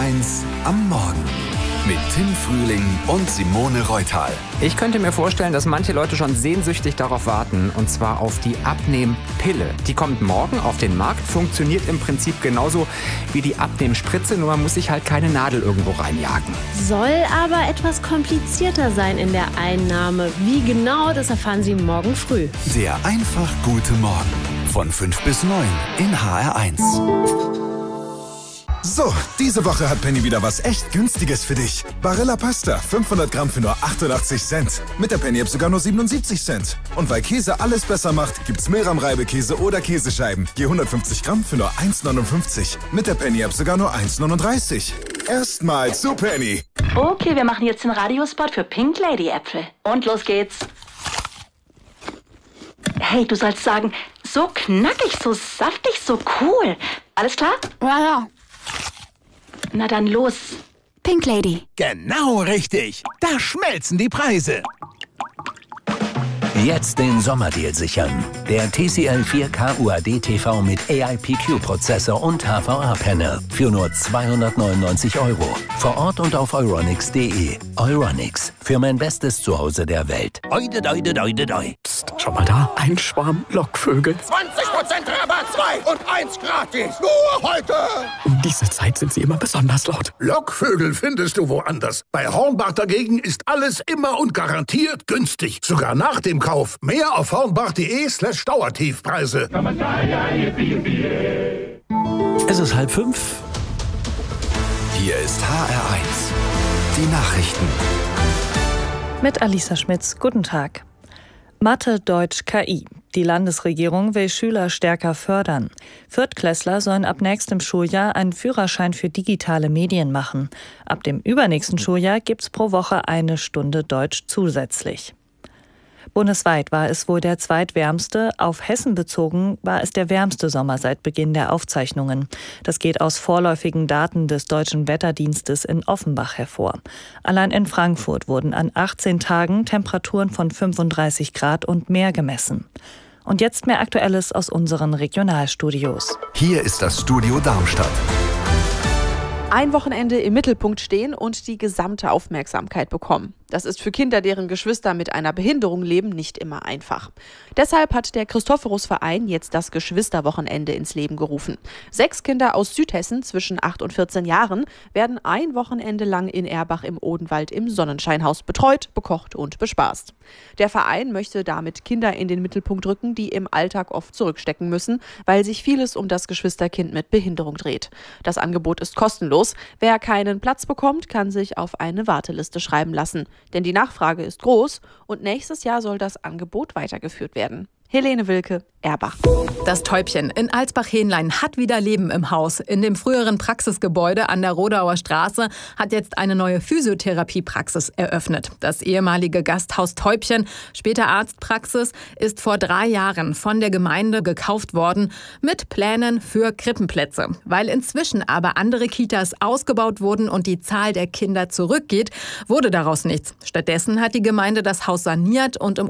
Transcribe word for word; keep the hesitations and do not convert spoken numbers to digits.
eins am Morgen mit Tim Frühling und Simone Reutal. Ich könnte mir vorstellen, dass manche Leute schon sehnsüchtig darauf warten, und zwar auf die Abnehmpille. Die kommt morgen auf den Markt, funktioniert im Prinzip genauso wie die Abnehmspritze, nur man muss sich halt keine Nadel irgendwo reinjagen. Soll aber etwas komplizierter sein in der Einnahme. Wie genau, das erfahren Sie morgen früh. Der einfach gute Morgen von fünf bis neun in H R eins. So, diese Woche hat Penny wieder was echt Günstiges für dich. Barilla Pasta, fünfhundert Gramm für nur achtundachtzig Cent. Mit der Penny-App sogar nur siebenundsiebzig Cent. Und weil Käse alles besser macht, gibt's Meram-Reibekäse oder Käsescheiben. Je hundertfünfzig Gramm für nur eins neunundfünfzig. Mit der Penny-App sogar nur eins neununddreißig. Erstmal zu Penny. Okay, wir machen jetzt den Radiospot für Pink Lady Äpfel. Und los geht's. Hey, du sollst sagen, so knackig, so saftig, so cool. Alles klar? Ja, ja. Na dann los. Pink Lady. Genau richtig. Da schmelzen die Preise. Jetzt den Sommerdeal sichern. Der T C L vier K U A D T V mit A I P Q-Prozessor und H V A-Panel für nur zweihundertneunundneunzig Euro. Vor Ort und auf euronics punkt de. Euronics, für mein bestes Zuhause der Welt. Oide, doide, doide, doi. Psst, schau mal da, ein Schwarm Lockvögel. zwanzig Prozent Rabatt, zwei und eins gratis. Nur heute. Um diese Zeit sind sie immer besonders laut. Lockvögel findest du woanders. Bei Hornbach dagegen ist alles immer und garantiert günstig. Sogar nach dem Kauf. Mehr auf hornbach punkt de slash Dauertiefpreise. Es ist halb fünf. Hier ist H R eins. Die Nachrichten. Mit Alisa Schmitz, guten Tag. Mathe, Deutsch, K I. Die Landesregierung will Schüler stärker fördern. Viertklässler sollen ab nächstem Schuljahr einen Führerschein für digitale Medien machen. Ab dem übernächsten Schuljahr gibt's pro Woche eine Stunde Deutsch zusätzlich. Bundesweit war es wohl der zweitwärmste, auf Hessen bezogen war es der wärmste Sommer seit Beginn der Aufzeichnungen. Das geht aus vorläufigen Daten des Deutschen Wetterdienstes in Offenbach hervor. Allein in Frankfurt wurden an achtzehn Tagen Temperaturen von fünfunddreißig Grad und mehr gemessen. Und jetzt mehr Aktuelles aus unseren Regionalstudios. Hier ist das Studio Darmstadt. Ein Wochenende im Mittelpunkt stehen und die gesamte Aufmerksamkeit bekommen. Das ist für Kinder, deren Geschwister mit einer Behinderung leben, nicht immer einfach. Deshalb hat der Christophorus-Verein jetzt das Geschwisterwochenende ins Leben gerufen. Sechs Kinder aus Südhessen zwischen acht und vierzehn Jahren werden ein Wochenende lang in Erbach im Odenwald im Sonnenscheinhaus betreut, bekocht und bespaßt. Der Verein möchte damit Kinder in den Mittelpunkt rücken, die im Alltag oft zurückstecken müssen, weil sich vieles um das Geschwisterkind mit Behinderung dreht. Das Angebot ist kostenlos. Wer keinen Platz bekommt, kann sich auf eine Warteliste schreiben lassen. Denn die Nachfrage ist groß und nächstes Jahr soll das Angebot weitergeführt werden. Helene Wilke, Erbach. Das Täubchen in Alsbach-Hähnlein hat wieder Leben im Haus. In dem früheren Praxisgebäude an der Rodauer Straße hat jetzt eine neue Physiotherapiepraxis eröffnet. Das ehemalige Gasthaus Täubchen, später Arztpraxis, ist vor drei Jahren von der Gemeinde gekauft worden mit Plänen für Krippenplätze. Weil inzwischen aber andere Kitas ausgebaut wurden und die Zahl der Kinder zurückgeht, wurde daraus nichts. Stattdessen hat die Gemeinde das Haus saniert und im